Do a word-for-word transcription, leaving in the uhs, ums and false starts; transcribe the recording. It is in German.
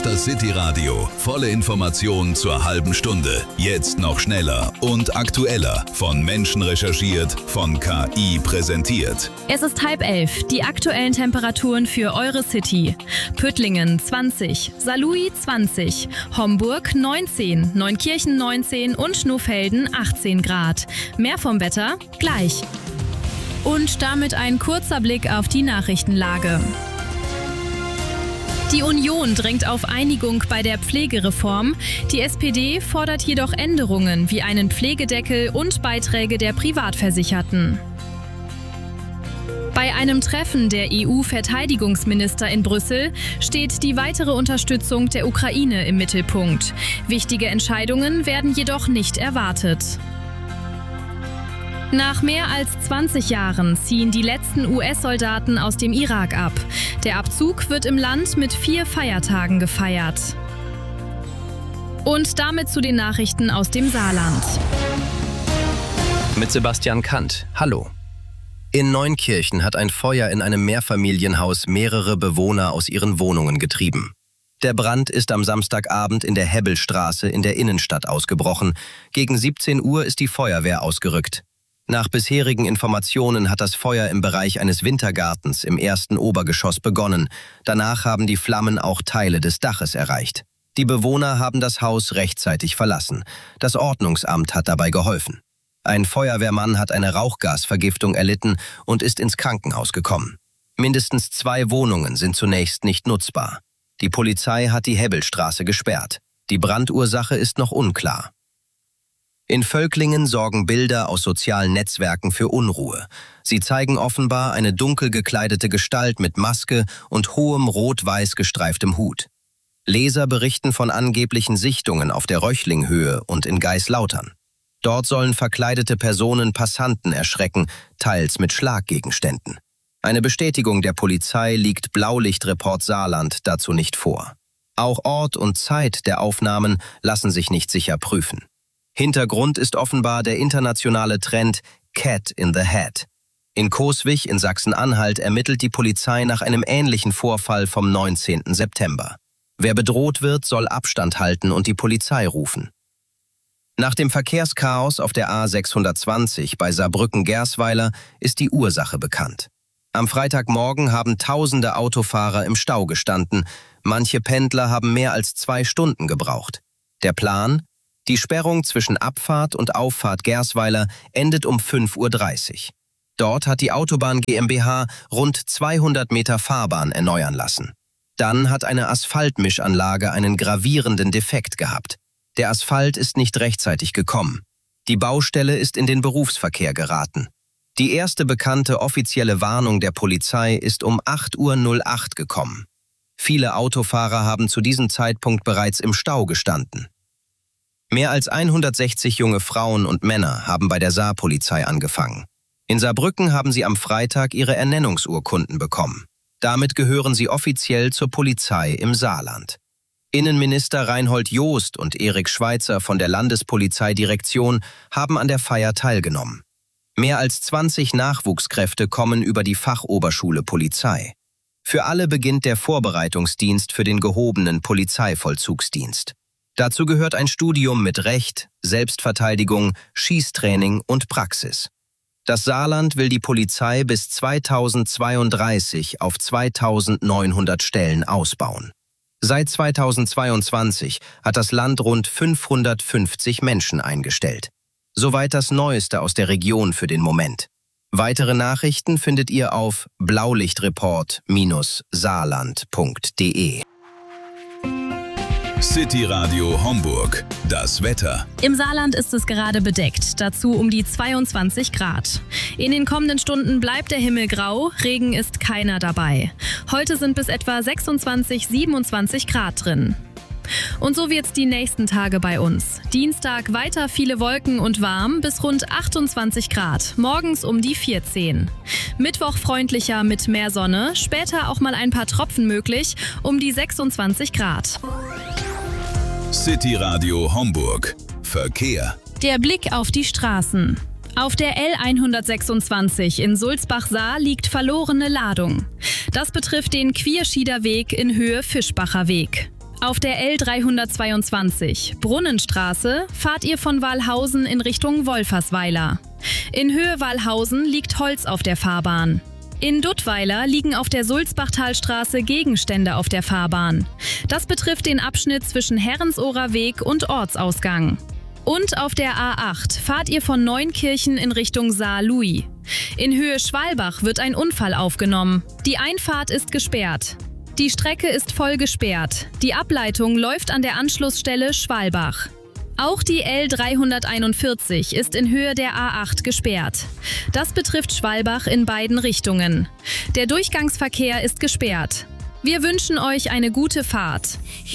Das City-Radio. Volle Informationen zur halben Stunde. Jetzt noch schneller und aktueller. Von Menschen recherchiert, von K I präsentiert. Es ist halb elf. Die aktuellen Temperaturen für eure City. Püttlingen zwanzig, Saarlouis zwanzig, Homburg neunzehn, Neunkirchen neunzehn und Schnuffelden achtzehn Grad. Mehr vom Wetter gleich. Und damit ein kurzer Blick auf die Nachrichtenlage. Die Union drängt auf Einigung bei der Pflegereform. Die S P D fordert jedoch Änderungen wie einen Pflegedeckel und Beiträge der Privatversicherten. Bei einem Treffen der E U-Verteidigungsminister in Brüssel steht die weitere Unterstützung der Ukraine im Mittelpunkt. Wichtige Entscheidungen werden jedoch nicht erwartet. Nach mehr als zwanzig Jahren ziehen die letzten U S-Soldaten aus dem Irak ab. Der Abzug wird im Land mit vier Feiertagen gefeiert. Und damit zu den Nachrichten aus dem Saarland. Mit Sebastian Kant. Hallo. In Neunkirchen hat ein Feuer in einem Mehrfamilienhaus mehrere Bewohner aus ihren Wohnungen getrieben. Der Brand ist am Samstagabend in der Hebbelstraße in der Innenstadt ausgebrochen. Gegen siebzehn Uhr ist die Feuerwehr ausgerückt. Nach bisherigen Informationen hat das Feuer im Bereich eines Wintergartens im ersten Obergeschoss begonnen. Danach haben die Flammen auch Teile des Daches erreicht. Die Bewohner haben das Haus rechtzeitig verlassen. Das Ordnungsamt hat dabei geholfen. Ein Feuerwehrmann hat eine Rauchgasvergiftung erlitten und ist ins Krankenhaus gekommen. Mindestens zwei Wohnungen sind zunächst nicht nutzbar. Die Polizei hat die Hebbelstraße gesperrt. Die Brandursache ist noch unklar. In Völklingen sorgen Bilder aus sozialen Netzwerken für Unruhe. Sie zeigen offenbar eine dunkel gekleidete Gestalt mit Maske und hohem rot-weiß gestreiftem Hut. Leser berichten von angeblichen Sichtungen auf der Röchlinghöhe und in Geislautern. Dort sollen verkleidete Personen Passanten erschrecken, teils mit Schlaggegenständen. Eine Bestätigung der Polizei liegt Blaulichtreport Saarland dazu nicht vor. Auch Ort und Zeit der Aufnahmen lassen sich nicht sicher prüfen. Hintergrund ist offenbar der internationale Trend Cat in the Hat. In Coswig in Sachsen-Anhalt ermittelt die Polizei nach einem ähnlichen Vorfall vom neunzehnten September. Wer bedroht wird, soll Abstand halten und die Polizei rufen. Nach dem Verkehrschaos auf der A sechshundertzwanzig bei Saarbrücken-Gersweiler ist die Ursache bekannt. Am Freitagmorgen haben tausende Autofahrer im Stau gestanden. Manche Pendler haben mehr als zwei Stunden gebraucht. Der Plan? Die Sperrung zwischen Abfahrt und Auffahrt Gersweiler endet um fünf Uhr dreißig. Dort hat die Autobahn GmbH rund zweihundert Meter Fahrbahn erneuern lassen. Dann hat eine Asphaltmischanlage einen gravierenden Defekt gehabt. Der Asphalt ist nicht rechtzeitig gekommen. Die Baustelle ist in den Berufsverkehr geraten. Die erste bekannte offizielle Warnung der Polizei ist um acht Uhr acht gekommen. Viele Autofahrer haben zu diesem Zeitpunkt bereits im Stau gestanden. Mehr als hundertsechzig junge Frauen und Männer haben bei der Saarpolizei angefangen. In Saarbrücken haben sie am Freitag ihre Ernennungsurkunden bekommen. Damit gehören sie offiziell zur Polizei im Saarland. Innenminister Reinhold Joost und Erik Schweitzer von der Landespolizeidirektion haben an der Feier teilgenommen. Mehr als zwanzig Nachwuchskräfte kommen über die Fachoberschule Polizei. Für alle beginnt der Vorbereitungsdienst für den gehobenen Polizeivollzugsdienst. Dazu gehört ein Studium mit Recht, Selbstverteidigung, Schießtraining und Praxis. Das Saarland will die Polizei bis zweitausendzweiunddreißig auf zweitausendneunhundert Stellen ausbauen. Seit zweitausendzweiundzwanzig hat das Land rund fünfhundertfünfzig Menschen eingestellt. Soweit das Neueste aus der Region für den Moment. Weitere Nachrichten findet ihr auf blaulichtreport Bindestrich saarland punkt de. City Radio Homburg. Das Wetter. Im Saarland ist es gerade bedeckt, dazu um die zweiundzwanzig Grad. In den kommenden Stunden bleibt der Himmel grau, Regen ist keiner dabei. Heute sind bis etwa sechsundzwanzig, siebenundzwanzig Grad drin. Und so wird's die nächsten Tage bei uns. Dienstag weiter viele Wolken und warm bis rund achtundzwanzig Grad, morgens um die vierzehn. Mittwoch freundlicher mit mehr Sonne, später auch mal ein paar Tropfen möglich, um die sechsundzwanzig Grad. City Radio Homburg. Verkehr. Der Blick auf die Straßen. Auf der L hundertsechsundzwanzig in Sulzbach-Saar liegt verlorene Ladung. Das betrifft den Quierschieder Weg in Höhe Fischbacher Weg. Auf der L dreihundertzweiundzwanzig Brunnenstraße fahrt ihr von Walhausen in Richtung Wolfersweiler. In Höhe Walhausen liegt Holz auf der Fahrbahn. In Duttweiler liegen auf der Sulzbachtalstraße Gegenstände auf der Fahrbahn. Das betrifft den Abschnitt zwischen Herrensohrer Weg und Ortsausgang. Und auf der A acht fahrt ihr von Neunkirchen in Richtung Saarlouis. In Höhe Schwalbach wird ein Unfall aufgenommen. Die Einfahrt ist gesperrt. Die Strecke ist voll gesperrt. Die Ableitung läuft an der Anschlussstelle Schwalbach. Auch die L dreihunderteinundvierzig ist in Höhe der A acht gesperrt. Das betrifft Schwalbach in beiden Richtungen. Der Durchgangsverkehr ist gesperrt. Wir wünschen euch eine gute Fahrt.